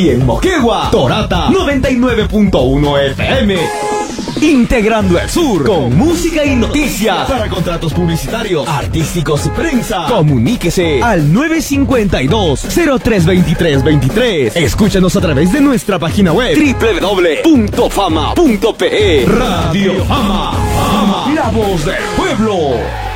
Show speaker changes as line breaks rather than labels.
Y en Moquegua, Torata 99.1 FM. Integrando el sur con música y noticias. Para contratos publicitarios, artísticos y prensa, comuníquese al 952-032323. Escúchanos a través de nuestra página web www.fama.pe. Radio Fama, la voz del pueblo.